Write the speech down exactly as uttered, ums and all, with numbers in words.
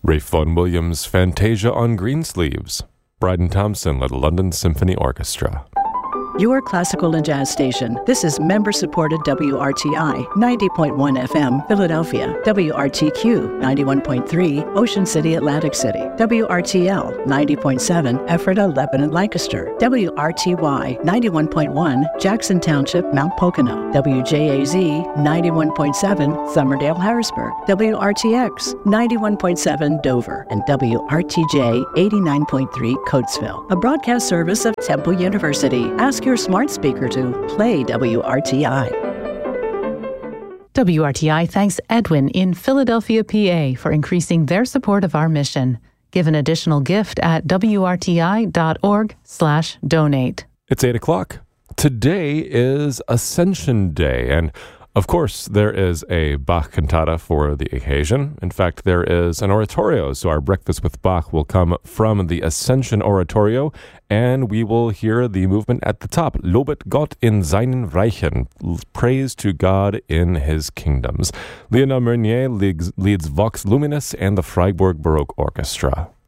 Ralph Vaughan Williams' Fantasia on Greensleeves. Bryden Thompson led London Symphony Orchestra. Your classical and jazz station. This is member-supported W R T I, ninety point one F M, Philadelphia. W R T Q, ninety-one point three, Ocean City, Atlantic City. W R T L, ninety point seven, Ephrata, Lebanon, Lancaster. W R T Y, ninety-one point one, Jackson Township, Mount Pocono. W J A Z, ninety-one point seven, Somerdale, Harrisburg. W R T X, ninety-one point seven, Dover. And W R T J, eighty-nine point three, Coatesville. A broadcast service of Temple University. Ask your smart speaker to play W R T I. W R T I thanks Edwin in Philadelphia, P A for increasing their support of our mission. Give an additional gift at W R T I dot org slash donate. It's eight o'clock. Today is Ascension Day, and of course, there is a Bach cantata for the occasion. In fact, there is an oratorio, so our Breakfast with Bach will come from the Ascension Oratorio, and we will hear the movement at the top, Lobet Gott in seinen Reichen, praise to God in his kingdoms. Lionel Meunier leads, leads Vox Luminis and the Freiburg Baroque Orchestra.